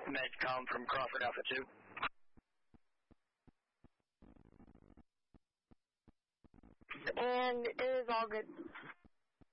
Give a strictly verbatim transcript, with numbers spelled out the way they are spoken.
Medcom from Crawford Alpha two. And it is all good.